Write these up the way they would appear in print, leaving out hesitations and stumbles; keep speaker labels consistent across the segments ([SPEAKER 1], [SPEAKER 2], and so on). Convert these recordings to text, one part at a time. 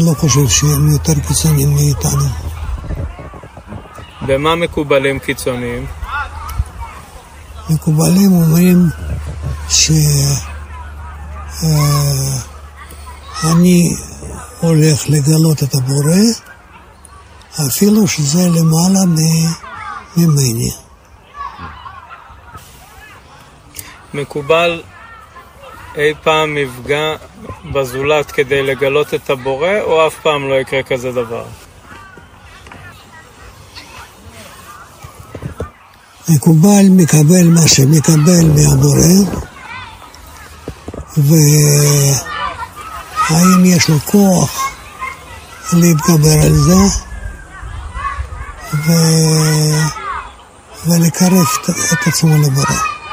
[SPEAKER 1] לא חושב שהם יותר קיצוניים מאיתנו.
[SPEAKER 2] במה מקובלים קיצוניים?
[SPEAKER 1] מקובלים אומרים אני הולך לגלות את הבורא, אפילו שזה למעלה ממני.
[SPEAKER 2] מקובל אי פעם מפגע בזולת כדי לגלות את הבורא, או אף פעם לא יקרה כזה דבר?
[SPEAKER 1] מקובל מקבל מה שמקבל מהבורא, והאם יש לו כוח להתגבר על זה ולקרב את עצמו לבורא.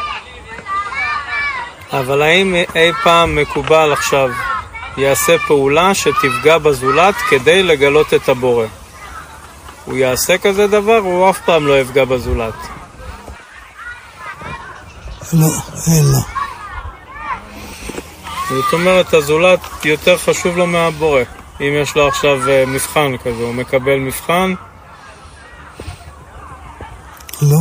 [SPEAKER 2] אבל האם אי פעם מקובל עכשיו יעשה פעולה שתפגע בזולת כדי לגלות את הבורא? הוא יעשה כזה דבר או הוא אף פעם לא יפגע בזולת?
[SPEAKER 1] לא, אין לו.
[SPEAKER 2] זאת אומרת, הזולת יותר חשוב לו מהבורא. אם יש לו עכשיו מבחן כזה, הוא מקבל מבחן?
[SPEAKER 1] לא.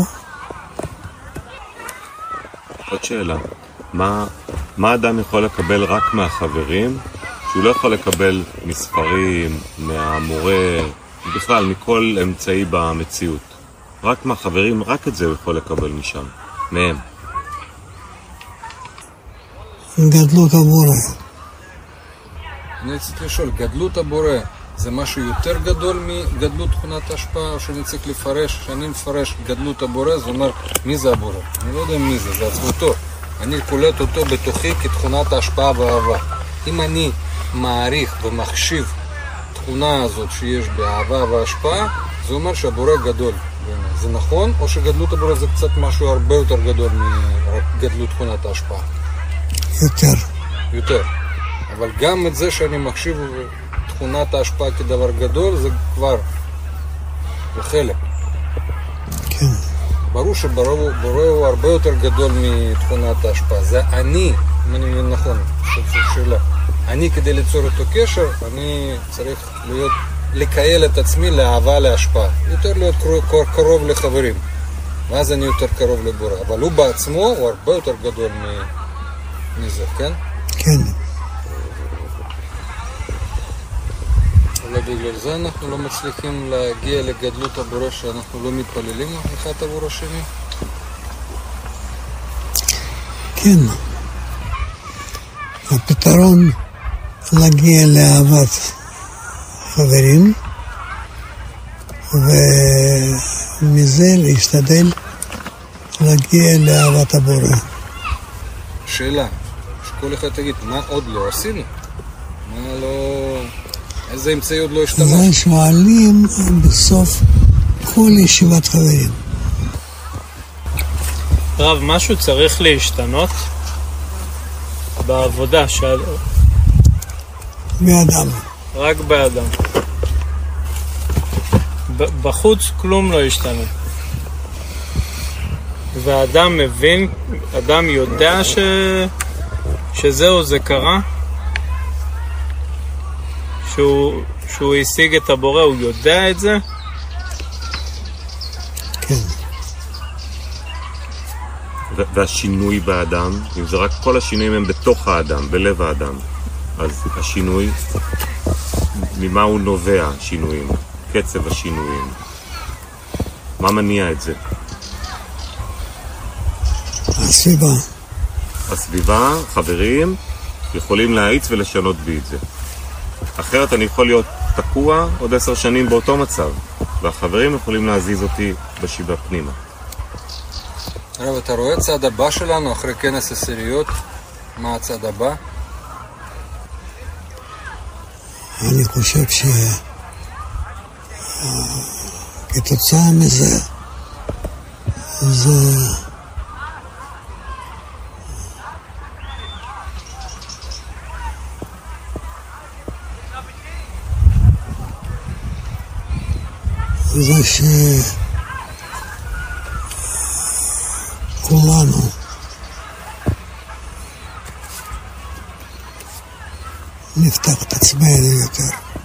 [SPEAKER 3] עוד שאלה. מה אדם יכול לקבל רק מהחברים, שהוא לא יכול לקבל מספרים, מהמורה, בכלל מכל אמצעי במציאות? רק מהחברים, רק את זה הוא יכול לקבל משם, מהם.
[SPEAKER 1] גדלות הבורא.
[SPEAKER 4] אני צריך לשאול, גדלות הבורא זה משהו יותר גדול מגדלות תכונת השפעה, או שאני צריך לפרש, כשאני מפרש גדלות הבורא, זה אומר מי זה הבורא? אני לא יודע מי זה עצמותו. אני קולט אותו בתוכי כתכונת ההשפעה והאהבה. אם אני מעריך ומחשיב תכונה הזאת שיש באהבה וההשפעה, זה אומר שהבורא גדול. זה נכון? או שגדלות הבורא זה קצת משהו הרבה יותר גדול מגדלות תכונת ההשפעה? יותר. אבל גם את זה שאני מחשיב תכונת ההשפעה כדבר גדול, זה כבר לחלק.
[SPEAKER 1] כן.
[SPEAKER 4] ברור שבורא הוא הרבה יותר גדול מתכונת ההשפעה. זה אני, אם אני מבין נכון, שאלה. אני כדי ליצור אותו קשר, אני צריך לקייל את עצמי לאהבה להשפעה. יותר להיות קרוב לחברים. ואז אני יותר קרוב לבורא. אבל הוא בעצמו הוא הרבה יותר גדול מזה, כן?
[SPEAKER 1] כן.
[SPEAKER 4] אולי בגלל זה אנחנו לא מצליחים להגיע לגדלות הבורא, שאנחנו לא מתפללים אחד עבור השני?
[SPEAKER 1] כן. הפתרון להגיע לאהבת חברים, ומזה להשתדל להגיע לאהבת הבורא.
[SPEAKER 4] שאלה, שכל אחד תגיד, מה עוד לא עשינו? מה לא... איזה אמצעי עוד לא השתמש?
[SPEAKER 1] זה שואלים בסוף כל ישיבת חברים.
[SPEAKER 2] רב, משהו צריך להשתנות בעבודה
[SPEAKER 1] באדם.
[SPEAKER 2] רק באדם. בחוץ כלום לא השתנה. והאדם מבין, אדם יודע שזהו, זה קרה, שהוא השיג את הבורא, הוא יודע את זה?
[SPEAKER 1] כן.
[SPEAKER 3] והשינוי באדם, אם זה רק כל השינויים הם בתוך האדם, בלב האדם, אז השינוי, ממה הוא נובע שינויים? קצב השינויים. מה מניע את זה?
[SPEAKER 1] הסביבה.
[SPEAKER 3] הסביבה, חברים, יכולים להאיץ ולשנות בי את זה. אחרת אני יכול להיות תקוע עוד 10 שנים באותו מצב, והחברים יכולים להזיז אותי בשיבה פנימה.
[SPEAKER 4] רב, אתה רואה צעד הבא שלנו אחרי כנס עשיריות? מה הצעד הבא?
[SPEAKER 1] אני חושב כתוצאה מזה זה שכולנו נפתח את עצמנו יותר.